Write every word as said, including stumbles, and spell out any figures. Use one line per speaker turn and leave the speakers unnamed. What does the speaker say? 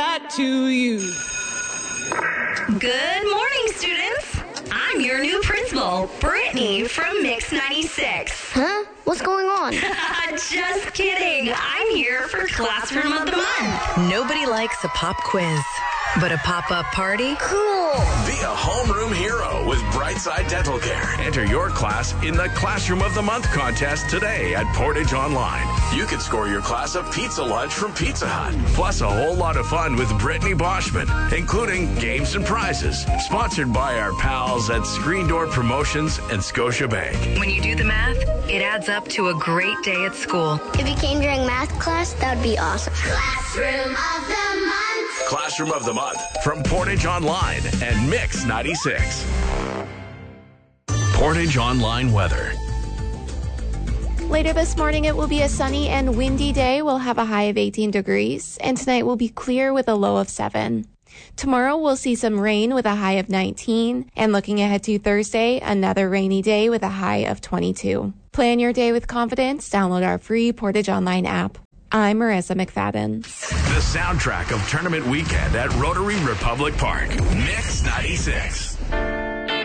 that to you.
Good morning, students. I'm your new principal, Brittany from Mix ninety-six.
Huh? What's going on?
Just kidding. I'm here for Classroom of the Month.
Nobody likes a pop quiz, but a pop-up party?
Cool.
Be a homeroom hero with Brightside Dental Care. Enter your class in the Classroom of the Month contest today at Portage Online. You could score your class a pizza lunch from Pizza Hut, plus a whole lot of fun with Brittany Boschman, including games and prizes. Sponsored by our pals at Screen Door Promotions and Scotiabank.
When you do the math, it adds up to a great day at school.
If you came during math class, that would be awesome.
Classroom of the Month.
Classroom of the Month from Portage Online and Mix ninety-six. Portage Online weather.
Later this morning, it will be a sunny and windy day. We'll have a high of eighteen degrees, and tonight will be clear with a low of seven. Tomorrow, we'll see some rain with a high of nineteen, and looking ahead to Thursday, another rainy day with a high of twenty-two. Plan your day with confidence. Download our free Portage Online app. I'm Marissa McFadden.
The soundtrack of tournament weekend at Rotary Republic Park. Mix ninety-six.